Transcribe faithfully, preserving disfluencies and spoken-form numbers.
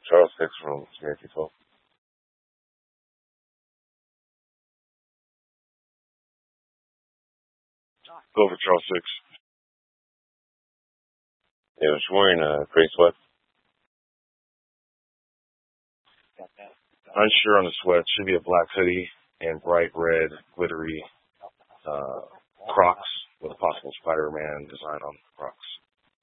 Charles six from Syracuse twelve. Go for Charles six. Yeah, she's wearing a gray sweat. Unsure on the sweat. Should be a black hoodie and bright red glittery uh, Crocs with a possible Spider-Man design on the Crocs.